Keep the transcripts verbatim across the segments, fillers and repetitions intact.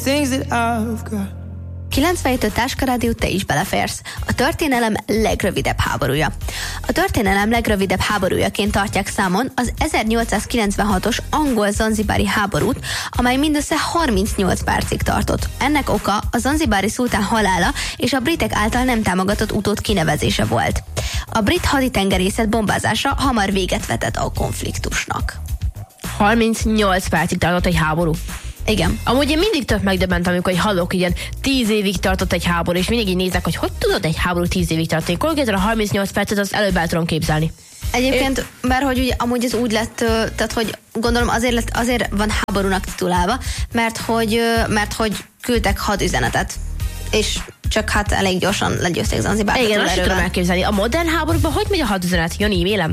things that I've got. kilencvenhét Táska Rádió, te is beleférsz. A történelem legrövidebb háborúja. A történelem legrövidebb háborújaként tartják számon az ezernyolcszázkilencvenhatos angol-zanzibári háborút, amely mindössze harmincnyolc percig tartott. Ennek oka a zanzibári szultán halála és a britek által nem támogatott utód kinevezése volt. A brit haditengerészet bombázása hamar véget vetett a konfliktusnak. harmincnyolc percig tartott egy háború. Igen. Amúgy én mindig tök megdöbbentem, amikor hallok, ilyen tíz évig tartott egy háború, és mindig így nézek, hogy hogy tudod egy háború tíz évig tartani. Konkrétan a harmincnyolc percet az előbb el tudom képzelni. Egyébként, é... mert hogy ugye, amúgy ez úgy lett, tehát hogy gondolom azért, lett, azért van háborúnak titulálva, mert hogy, mert hogy küldtek hadüzenetet. És csak hát elég gyorsan legyőzték Zanzibárt. Igen, azt tudom elképzelni. A modern háborúban hogy megy a hadüzenet? Jön e-mailem?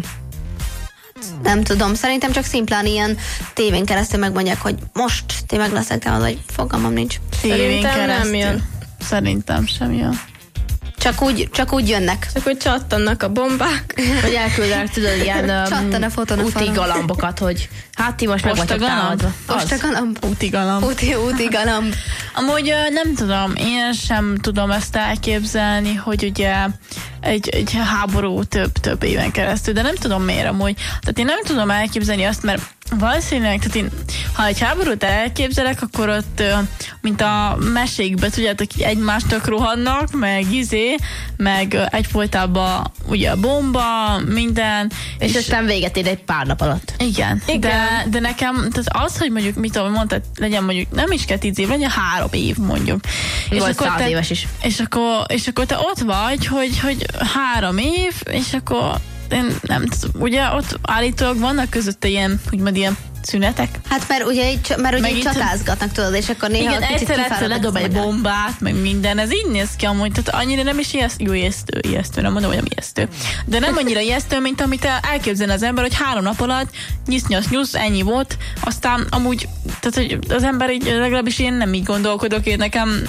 Nem tudom, szerintem csak szimplán ilyen tévén keresztül megmondják, hogy most ti meg leszek, de az, hogy fogalmam nincs. Szerintem nem jön. Szerintem sem jön. Csak úgy, csak úgy jönnek. Csak úgy csattannak a bombák. Vagy elküldenek, tudod, ilyen Csattan a fotón a úti galambokat, hogy hát ti most meg vagytok támadva. Postagalamb? Úti galamb. Úti, úti galamb. Amúgy nem tudom, én sem tudom ezt elképzelni, hogy ugye egy, egy háború több, több éven keresztül, de nem tudom miért amúgy. Tehát én nem tudom elképzelni azt, mert valószínűleg, tehát én, ha egy háborút elképzelek, akkor ott, mint a mesékben, tudjátok, így egymástök rohannak, meg izé, meg egyfolytában ugye a bomba, minden. És, és aztán véget ér egy pár nap alatt. Igen, igen. De, de nekem, tehát az, hogy mondjuk, mit tudom, mondtad, legyen mondjuk, nem is kell tíz év, legyen három év mondjuk. Vagy és száz te, éves is. És akkor, és akkor te ott vagy, hogy, hogy három év, és akkor én nem tudom, ugye ott állítólag vannak között ilyen, úgymond ilyen szünetek. Hát mert ugye így, mert ugye így csatázgatnak, tudod, és akkor néha igen, kicsit egyszer-egyszer ledob egy bombát, meg minden, ez így néz ki amúgy, tehát annyira nem is ijesztő, jó ijesztő, ijesztő, nem mondom, hogy nem ijesztő, de nem annyira ijesztő, mint amit elképzelne az ember, hogy három nap alatt nyisz-nyasz-nyusz, ennyi volt, aztán amúgy, tehát hogy az ember így, legalábbis én nem így gondolkodok, én nekem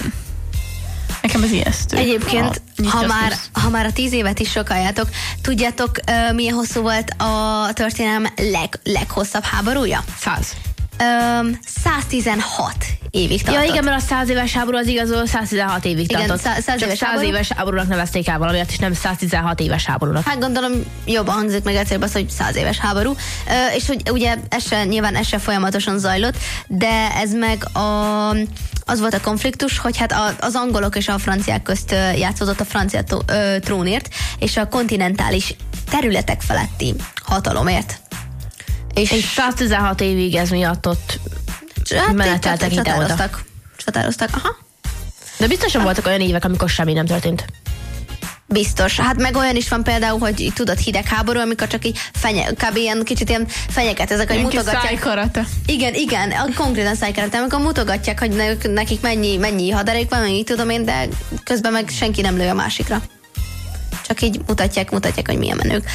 Nekem ez ijesztő. Egyébként, a, ha, már, ha már a tíz évet is sokáljátok, tudjátok, uh, milyen hosszú volt a történelem leg, leghosszabb háborúja? Száz. Um, száztizenhat évig tartott. Ja, igen, mert a száz éves háború az igazol száztizenhat évig igen, tartott. száz, száz Csak éves száz háború. éves háborúnak nevezték el valamiért, és nem száztizenhat éves háborúnak. Hát gondolom jobban hangzik meg egyszerűbb az, hogy száz éves háború. Uh, és hogy ugye ez se, nyilván ez se folyamatosan zajlott, de ez meg a, az volt a konfliktus, hogy hát a, az angolok és a franciák közt játszódott a francia trónért, és a kontinentális területek feletti hatalomért. És, és száztizenhat évig ez miatt ott hát meneteltek ide-oda. Csatároztak, aha. De biztosan voltak olyan évek, amikor semmi nem történt. Biztos. Hát meg olyan is van például, hogy tudod, hidegháború, amikor csak így fenye, kb. Ilyen kicsit ilyen fenyeket, ezek, hogy mutogatják. Szájkarate. Igen, igen, konkrétan szájkarate, amikor mutogatják, hogy nekik mennyi, mennyi haderejük van, mennyi tudom én, de közben meg senki nem lő a másikra. Csak így mutatják, mutatják, hogy milyen menők.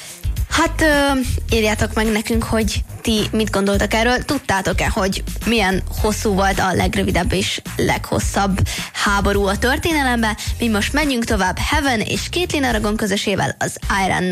Hát uh, írjátok meg nekünk, hogy ti mit gondoltak erről. Tudtátok-e, hogy milyen hosszú volt a legrövidebb és leghosszabb háború a történelemben? Mi most menjünk tovább Heaven és Caitlin Aragon közösével az Iron